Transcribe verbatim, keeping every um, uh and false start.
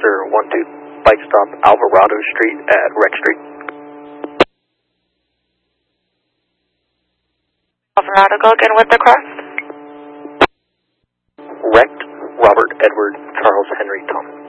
Officer one two, bike stop Alvarado Street at Rex Street. Alvarado, go again with the cross. Wrecked Robert Edward Charles Henry Thomas.